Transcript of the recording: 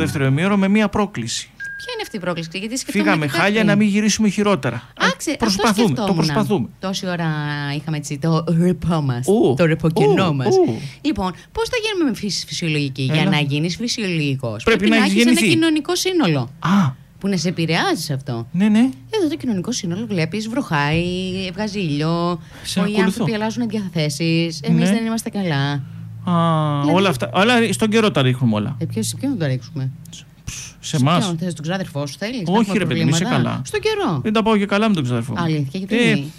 δεύτερο ημίωρο με μία πρόκληση. Ποια είναι αυτή η πρόκληση? Γιατί φύγαμε χάλια να μην γυρίσουμε χειρότερα. Το προσπαθούμε. Τόση ώρα είχαμε έτσι το ρεπό μας, το ρεποκενό μας. Λοιπόν, πώς θα γίνουμε με φυσιολογική? Για να γίνεις φυσιολογικός πρέπει να έχεις ένα κοινωνικό σύνολο. Που να σε επηρεάζει αυτό. Ναι, ναι. Εδώ το κοινωνικό σύνολο βλέπεις, βροχάει, βγάζει ήλιο. Οι άνθρωποι αλλάζουν διαθέσεις. Εμείς δεν είμαστε καλά. Όλα αυτά. Αλλά στον καιρό τα ρίχνουμε όλα. Σε ποιον θα τα ρίξουμε? Σε εμάς. Θες τον ξάδερφό σου, θέλεις? Όχι, ρε παιδί, είσαι καλά. Στον καιρό. Δεν τα πάω και καλά με τον ξάδερφό. Αλήθεια, γιατί?